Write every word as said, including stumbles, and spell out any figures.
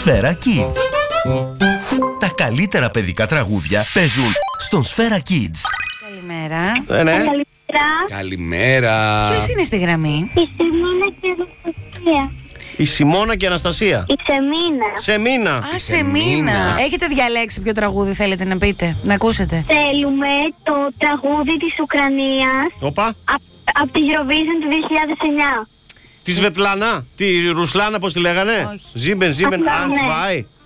Σφαίρα Kids. Τα καλύτερα παιδικά τραγούδια παίζουν στον Σφαίρα Kids. Καλημέρα. Ε, ναι. Καλημέρα. Καλημέρα. Ποιος είναι στη γραμμή? Η Σεμίνα και η Αναστασία. Η Σιμώνα και η Αναστασία. Η Σεμίνα. Σεμίνα. Α, σε μήνα. Έχετε διαλέξει ποιο τραγούδι θέλετε να πείτε, να ακούσετε? Θέλουμε το τραγούδι της Ουκρανίας Οπα. από τη Eurovision του δύο χιλιάδες εννιά. Τη Σβετλάνα. Τη Ρουσλάνα, πώς τη λέγανε. Όχι. Ζίμπεν, Ζίμπεν, Απλά, Αντς ναι. Βάι.